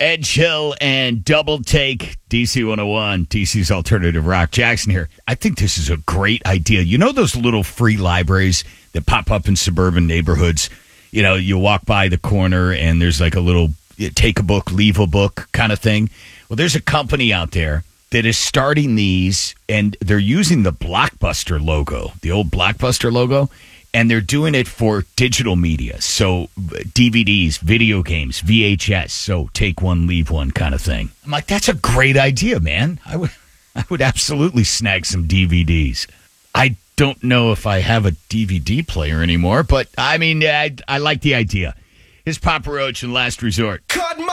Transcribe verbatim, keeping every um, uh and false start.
Ed Hill and Double Take, D C one oh one, D C's Alternative Rock. Jackson here. I think this is a great idea. You know those little free libraries that pop up in suburban neighborhoods? You know, you walk by the corner and there's like a little you take a book, leave a book kind of thing. Well, there's a company out there that is starting these, and they're using the Blockbuster logo, the old Blockbuster logo, and they're doing it for digital media. So D V Ds, video games, V H S. So take one, leave one kind of thing. I'm like, that's a great idea, man. I would, I would absolutely snag some D V Ds. I don't know if I have a D V D player anymore, but I mean, I, I like the idea. Here's Papa Roach and Last Resort. Cut me